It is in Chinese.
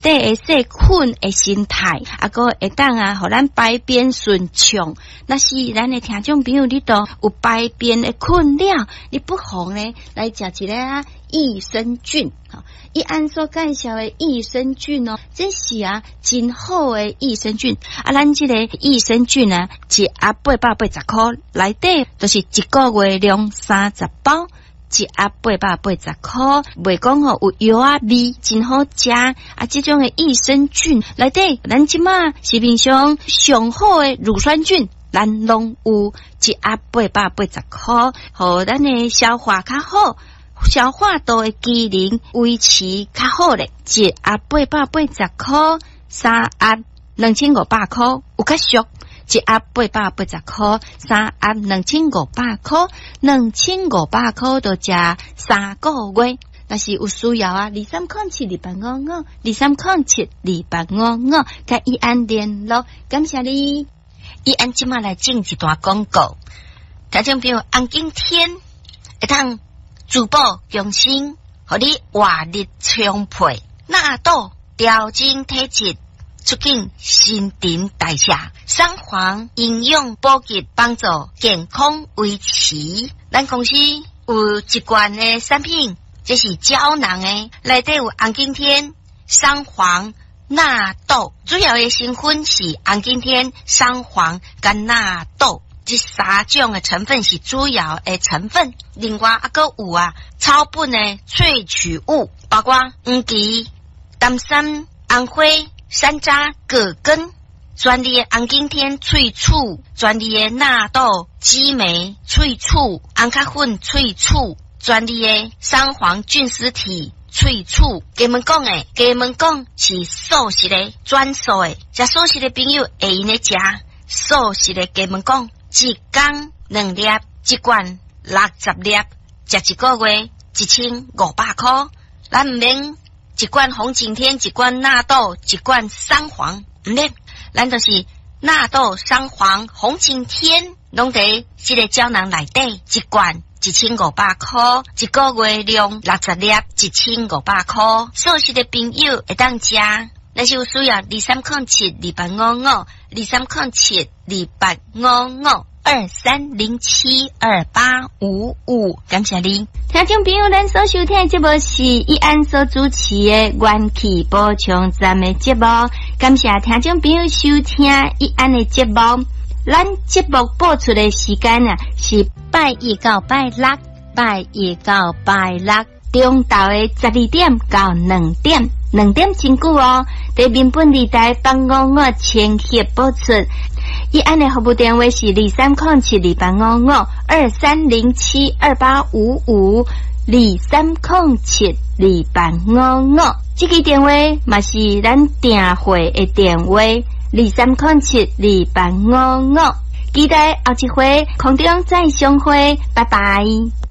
底会细菌的心态，个会当互咱排便顺畅。若是咱的听众朋友你都有排便的困扰，你不妨呢来食一个益生菌。伊按所介绍的益生菌这是真好的益生菌。咱这个益生菌一盒880块，内底就是一个月量30包。一盒880块，袂讲有药味，真好食。这种的益生菌内底，咱即马市面上上好的乳酸菌，咱拢有一盒880块，互咱的消化较好，消化道的机能维持较好咧。一盒880块，3盒2500块，有较俗。一盒880块，3盒2500块，2500块就食3个月。若是有需要23072855，23072855，甲伊安联络。感谢你，伊安即马来进一段广告。听众朋友，红景天会当珠宝用心，互你活力充沛，纳豆调整体质。促进新陈代谢，三黄营养补给，帮助健康维持。咱公司有一罐的产品，这是胶囊的，内底有红景天、三黄、纳豆，主要的成分是红景天、三黄跟纳豆，这三种的成分是主要的成分。另外还有草本的萃取物，包括黄芪、丹参、红花。山楂、葛根，专利的红景天萃取，专利的纳豆、激酶萃取，红咖粉萃取，专利的三黄菌丝体萃取。给们讲是素食的专属的，食素食的朋友会用来食素食的。给们讲，一天2粒，一罐60粒，食一个月1500块，咱唔免。一罐红景天，一罐纳豆，一罐三黄，唔免，咱就是纳豆、三黄、红景天，拢在这个胶囊内底，一罐1500块，一个月量60粒，1500块。素食的朋友会当食，若是有需要23072855，23072855，感谢你。听众朋友，咱所收听的节目是伊安所主持的元气补充站的节目，感谢听众朋友收听伊安的节目。咱节目播出的时间是拜一到拜六，中昼的12点到2点，2点真久在民本电台帮我千翕播出。伊安的服务电话是23072855，23072855，23072855。这个电话嘛是咱订会的电话，23072855。期待后一回空中再相会，拜拜。